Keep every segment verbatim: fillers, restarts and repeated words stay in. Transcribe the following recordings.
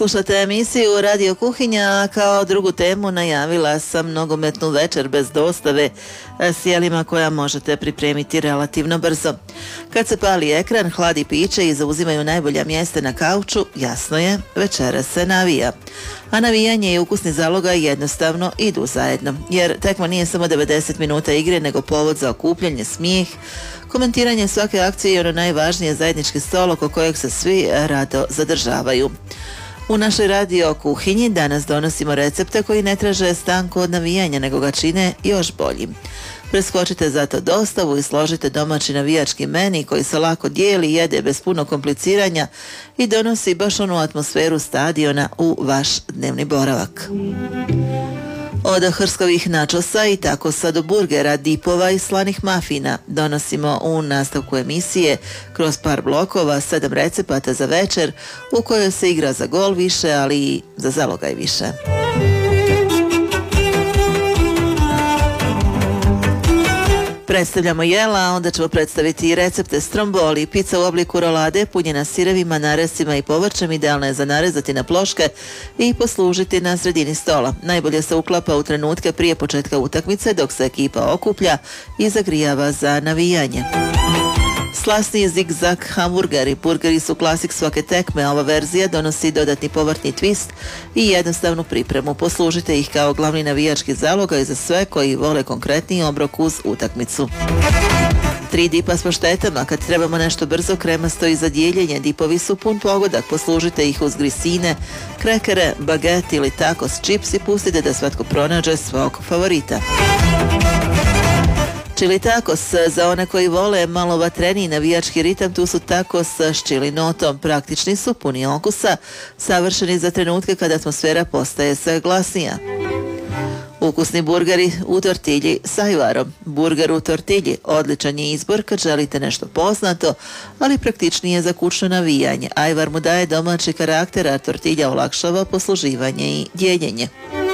Slušate emisiju Radio Kuhinja, a kao drugu temu najavila sam nogometnu večer bez dostave s jelima koja možete pripremiti relativno brzo. Kad se pali ekran, hladi piće i zauzimaju najbolja mjesta na kauču, jasno je, večera se navija. A navijanje i ukusni zalogaj jednostavno idu zajedno, jer tekma nije samo devedeset minuta igre, nego povod za okupljanje, smijeh, komentiranje svake akcije i ono najvažnije, zajednički stol oko kojeg se svi rado zadržavaju. U našoj radio kuhinji danas donosimo recepte koji ne traže stanku od navijanja, nego ga čine još boljim. Preskočite zato dostavu i složite domaći navijački meni koji se lako dijeli, jede bez puno kompliciranja i donosi baš onu atmosferu stadiona u vaš dnevni boravak. Od hrskavih načosa i takosa do burgera, dipova i slanih mafina donosimo u nastavku emisije kroz par blokova sedam recepata za večer u kojoj se igra za gol više, ali i za zalogaj više. Predstavljamo jela, a onda ćemo predstaviti i recepte stromboli, pizza u obliku rolade punjena sirevima, narescima i povrćem, idealna je za narezati na ploške i poslužiti na sredini stola. Najbolje se uklapa u trenutke prije početka utakmice dok se ekipa okuplja i zagrijava za navijanje. Slasni zigzag hamburgeri. Burgeri su klasik svake tekme, a ova verzija donosi dodatni povrtni twist i jednostavnu pripremu. Poslužite ih kao glavni navijački zalogaj za sve koji vole konkretni obrok uz utakmicu. Tri dipa s paštetama. Kad trebamo nešto brzo, kremasto i za dijeljenje, dipovi su pun pogodak. Poslužite ih uz grisine, krekere, baget ili tacos čips i pustite da svatko pronađe svog favorita. Čili tacos, za one koji vole malo vatreniji navijački ritam, tu su tacos s čili notom. Praktični su, puni okusa, savršeni za trenutke kada atmosfera postaje sve glasnija. Ukusni burgeri u tortilji s ajvarom. Burger u tortilji odličan je izbor kad želite nešto poznato, ali praktičnije za kućno navijanje. Ajvar mu daje domaći karakter, a tortilja olakšava posluživanje i dijeljenje.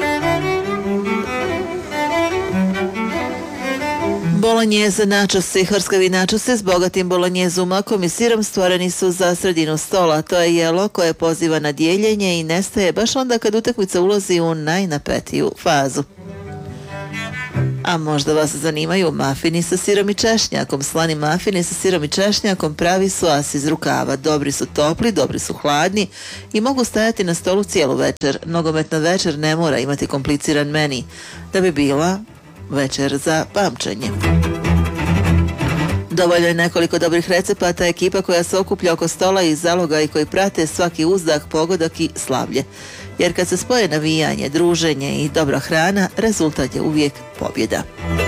Bolonjeze načosi. Hrskavi načosi s bogatim bolonjezu makom i sirom stvoreni su za sredinu stola. To je jelo koje poziva na dijeljenje i nestaje baš onda kad utakmica ulazi u najnapetiju fazu. A možda vas zanimaju mafini sa sirom i češnjakom. Slani mafini sa sirom i češnjakom pravi su as iz rukava. Dobri su topli, dobri su hladni i mogu stajati na stolu cijelu večer. Nogometna večer ne mora imati kompliciran meni da bi bila večer za pamćenje. Dovoljno je nekoliko dobrih recepata, ekipa koja se okuplja oko stola i zaloga i koji prate svaki uzdah, pogodak i slavlje. Jer kad se spoje navijanje, druženje i dobra hrana, rezultat je uvijek pobjeda.